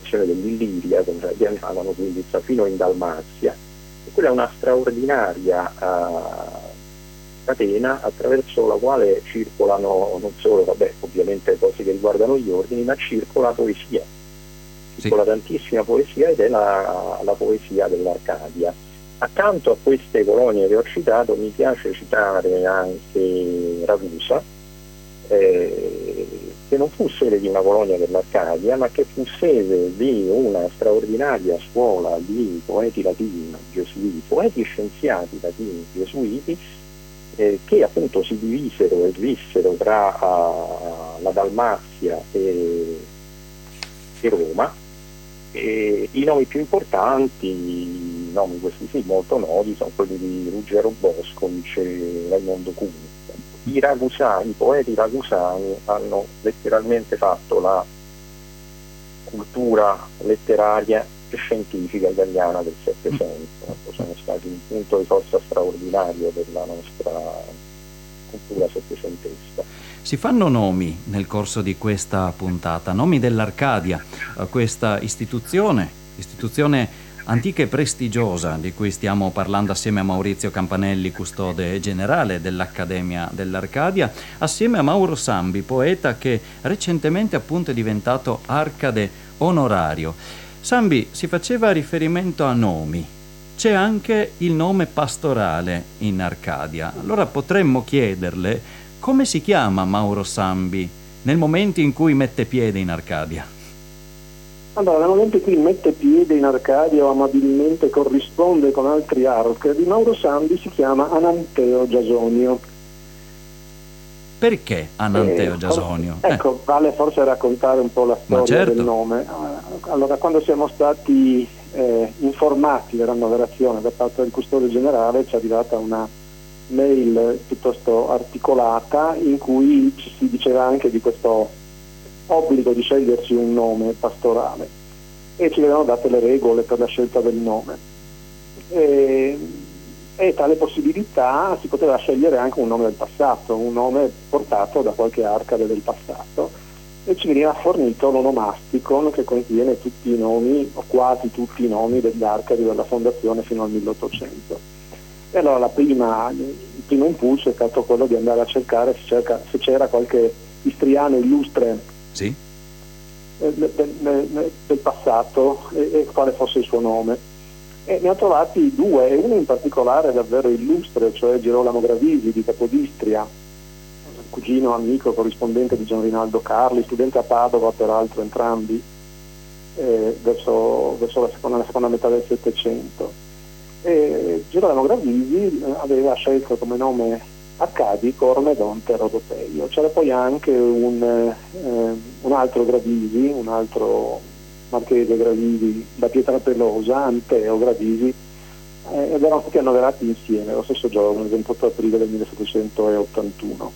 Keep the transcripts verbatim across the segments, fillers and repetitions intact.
popolazione dell'Illiria, come la chiamavano, quindi fino in Dalmazia. E quella è una straordinaria uh, catena attraverso la quale circolano non solo, vabbè, ovviamente cose che riguardano gli ordini, ma circola poesia, circola sì. tantissima poesia, ed è la, la poesia dell'Arcadia. Accanto a queste colonie che ho citato mi piace citare anche Ragusa, eh, che non fu sede di una colonia dell'Arcadia, ma che fu sede di una straordinaria scuola di poeti latini gesuiti, poeti scienziati latini gesuiti, eh, che appunto si divisero e vissero tra uh, la Dalmazia e, e Roma. E i nomi più importanti, i nomi questi sì molto noti, sono quelli di Ruggero Boscovic e Raimondo Cuni. I ragusani, i poeti ragusani hanno letteralmente fatto la cultura letteraria e scientifica italiana del Settecento. Sono stati un punto di forza straordinario della nostra cultura settecentesca. Si fanno nomi nel corso di questa puntata, nomi dell'Arcadia, questa istituzione, istituzione antica e prestigiosa di cui stiamo parlando assieme a Maurizio Campanelli, custode generale dell'Accademia dell'Arcadia, assieme a Mauro Sambi, poeta che recentemente appunto è diventato arcade onorario. Sambi, si faceva riferimento a nomi. C'è anche il nome pastorale in Arcadia. Allora potremmo chiederle come si chiama Mauro Sambi nel momento in cui mette piede in Arcadia? Allora, nel momento in cui mette piede in Arcadia o amabilmente corrisponde con altri arcadi, Mauro Sambi si chiama Ananteo Giasonio. Perché Ananteo eh, Giasonio? Forse, ecco, eh. vale forse raccontare un po' la storia certo. del nome. Allora, quando siamo stati eh, informati della noverazione da parte del custode generale, ci è arrivata una mail piuttosto articolata in cui ci si diceva anche di questo obbligo di scegliersi un nome pastorale, e ci avevano date le regole per la scelta del nome, e, e tale possibilità si poteva scegliere anche un nome del passato, un nome portato da qualche arcade del passato, e ci veniva fornito l'onomasticon, che contiene tutti i nomi o quasi tutti i nomi degli arcadi della fondazione fino al milleottocento. E allora la prima, il primo impulso è stato quello di andare a cercare se, cerca, se c'era qualche istriano illustre sì. eh, del, del, del passato e, e quale fosse il suo nome. E ne ho trovati due, uno in particolare davvero illustre, cioè Girolamo Gravisi di Capodistria, cugino, amico, corrispondente di Gian Rinaldo Carli, studente a Padova peraltro entrambi, eh, verso, verso la, seconda, la seconda metà del Settecento. E Girolamo Gravisi aveva scelto come nome accadico Ormedonte Rodopeio. C'era poi anche un, eh, un altro Gravisi, un altro marchese Gravisi da Pietrapelosa, Anteo Gravisi, eh, ed erano tutti annoverati insieme lo stesso giorno, il ventotto aprile del millesettecentottantuno.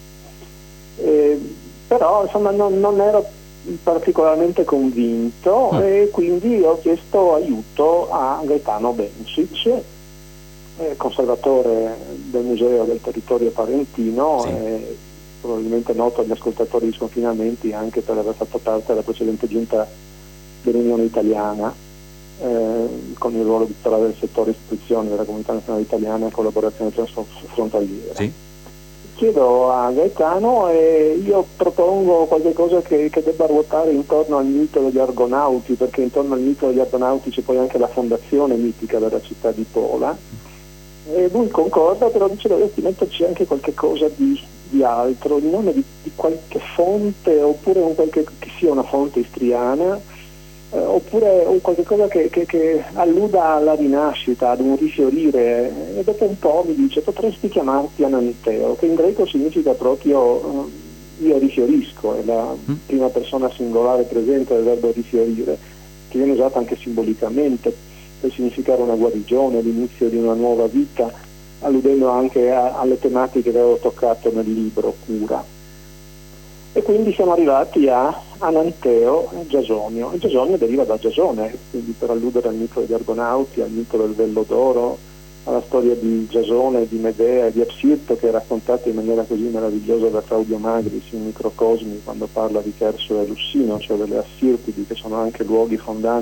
Eh, però insomma non, non ero particolarmente convinto, mm. e quindi ho chiesto aiuto a Gaetano Bencic, eh, conservatore del Museo del Territorio Parentino, sì. eh, probabilmente noto agli ascoltatori di Sconfinamenti anche per aver fatto parte della precedente giunta dell'Unione Italiana, eh, con il ruolo di titolare del settore istituzioni della Comunità Nazionale Italiana e collaborazione transfrontaliera. Sì. Chiedo a Gaetano e io propongo qualcosa che, che debba ruotare intorno al mito degli Argonauti, perché intorno al mito degli Argonauti c'è poi anche la fondazione mitica della città di Pola, e lui concorda, però dice dovresti metterci anche qualche cosa di, di altro, il nome di, di qualche fonte, oppure un qualche, che sia una fonte istriana, eh, oppure un qualche cosa che, che, che alluda alla rinascita, ad un rifiorire. E dopo un po' mi dice potresti chiamarti Ananteo, che in greco significa proprio uh, io rifiorisco, è la mm. prima persona singolare presente del verbo rifiorire, che viene usato anche simbolicamente per significare una guarigione, l'inizio di una nuova vita, alludendo anche a, alle tematiche che avevo toccato nel libro Cura. E quindi siamo arrivati a Ananteo Giasonio. Il Giasonio deriva da Giasone, quindi per alludere al mito degli Argonauti, al mito del Vello d'Oro, alla storia di Giasone, di Medea e di Apsirto, che è raccontata in maniera così meravigliosa da Claudio Magris in Microcosmi, quando parla di Cherso e Lussino, cioè delle Assirtidi, che sono anche luoghi fondanti